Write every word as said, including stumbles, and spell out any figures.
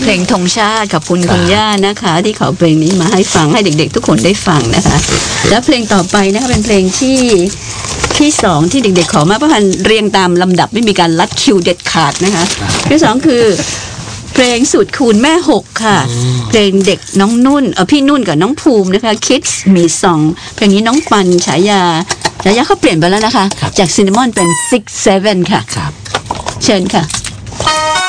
เพลงธงชาติขอบคุณคุณย่านะคะที่เขาเพลงนี้มาให้ฟังให้เด็กๆทุกคนได้ฟังนะคะแล้วเพลงต่อไปนะคะเป็นเพลงที่ที่สองที่เด็กๆขอมาเพราะพันเรียงตามลำดับไม่มีการลัดคิวเด็ดขาดนะคะที่สองคือเพลงสูตรคูณแม่หกค่ะเพลงเด็กน้องนุ่นเออพี่นุ่นกับน้องภูมินะคะ Kids Me Song เพลงนี้น้องปันฉายาฉายาเขาเปลี่ยนไปแล้วนะคะจากซินนามอนเป็น six seven ค่ะเชิญค่ะ